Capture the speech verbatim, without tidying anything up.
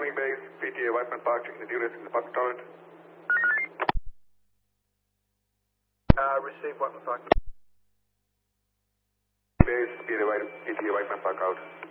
morning, base. P T A Whiteman Park, checking the duration of the Park Torrent. Uh, receive Whiteman Park. Base, P T A Whiteman Park out.